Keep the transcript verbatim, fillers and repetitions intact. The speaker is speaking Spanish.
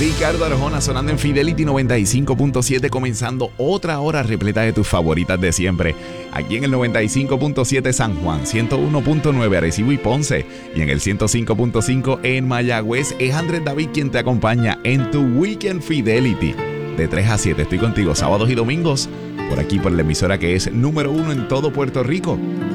Ricardo Arjona sonando en Fidelity noventa y cinco punto siete, comenzando otra hora repleta de tus favoritas de siempre. Aquí en el noventa y cinco punto siete San Juan, ciento uno punto nueve Arecibo y Ponce, y en el ciento cinco punto cinco en Mayagüez. Es Andrés David quien te acompaña en tu Weekend Fidelity. De tres a siete estoy contigo sábados y domingos, por aquí por la emisora que es número uno en todo Puerto Rico,